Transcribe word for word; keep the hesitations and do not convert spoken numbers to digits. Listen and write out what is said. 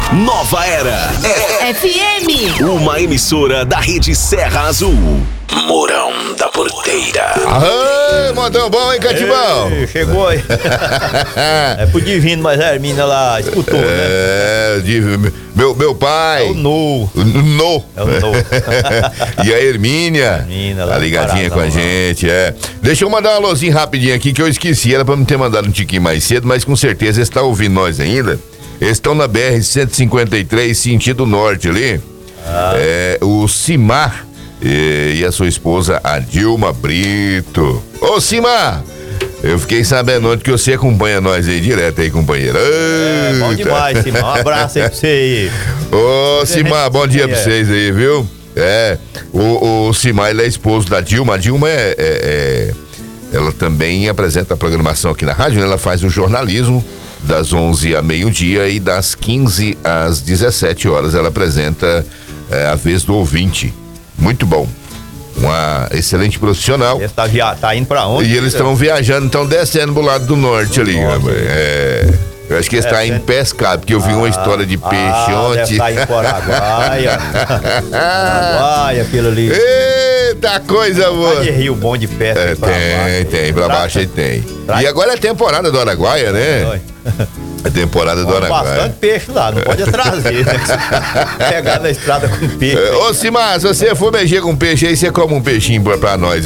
Nova Era. É F M. Uma emissora da rede Serra Azul. Mourão da Porteira. Aham, modão bom, hein, Catibão? Ei, chegou aí. É pro divino, mas a Hermínia lá escutou, né? É, de, meu, meu pai. É o No. No. É o No. E a Hermínia. Hermínia lá Tá ligadinha parada, com a lá. gente, é. Deixa eu mandar um alôzinho rapidinho aqui que eu esqueci. Era pra me ter mandado um tiquinho mais cedo, mas com certeza eles estão ouvindo nós ainda. Eles estão na B R cento e cinquenta e três, sentido norte ali. Ah. É, o Simar e, e a sua esposa, a Dilma Brito. Ô, Simar! Eu fiquei sabendo ontem que você acompanha nós aí direto aí, companheiro. É, bom demais, Simar. Um abraço aí pra você aí. Ô, Simar, bom dia pra vocês aí, viu? É, o, o Simar, ele é esposo da Dilma. A Dilma é, é, é ela também apresenta a programação aqui na rádio, né? Ela faz o jornalismo das onze a meio-dia e das quinze às dezessete horas ela apresenta é, a vez do ouvinte. Muito bom. Uma excelente profissional. Ele tá, via... tá indo pra onde? E eles estão viajando, estão descendo pro lado do norte ali, norte. É. Eu acho que eles estão é, em pescar, porque eu vi ah, uma história de peixe ah, ontem. Deve estar em Paraguaia. Paraguaia, aquilo ali. Eita, coisa boa. Tem rio bom de pesca. É, tem, baixo, tem, pra baixo aí tem. Traz. E agora é temporada do Araguaia, né? É temporada do Araguaia. Bastante peixe lá, não pode trazer, né? Pegar na estrada com peixe. Ô, Simar, se você for mexer com peixe aí, você come um peixinho pra, pra nós.